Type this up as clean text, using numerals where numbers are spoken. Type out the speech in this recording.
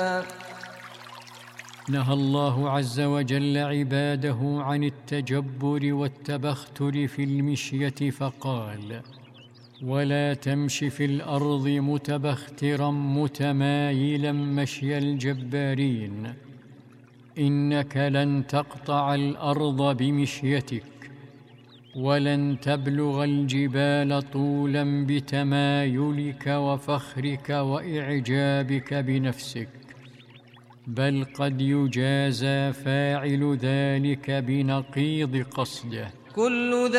نهى الله عز وجل عباده عن التجبر والتبختر في المشية فقال: ولا تمش في الأرض متبخترا متمايلا مشي الجبارين، إنك لن تقطع الأرض بمشيتك، ولن تبلغ الجبال طولا بتمايلك وفخرك وإعجابك بنفسك، بل قد يجازى فاعل ذلك بنقيض قصده.